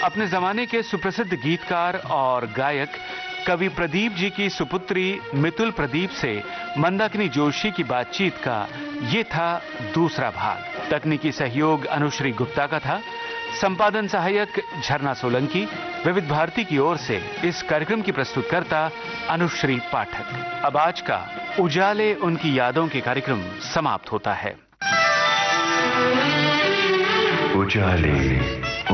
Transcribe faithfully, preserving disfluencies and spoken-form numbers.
अपने जमाने के सुप्रसिद्ध गीतकार और गायक कवि प्रदीप जी की सुपुत्री मितुल प्रदीप से मंदाकिनी जोशी की बातचीत का ये था दूसरा भाग। तकनीकी सहयोग अनुश्री गुप्ता का था। संपादन सहायक झरना सोलंकी। विविध भारती की ओर से इस कार्यक्रम की प्रस्तुतकर्ता अनुश्री पाठक। अब आज का उजाले उनकी यादों के कार्यक्रम समाप्त होता है। उजाले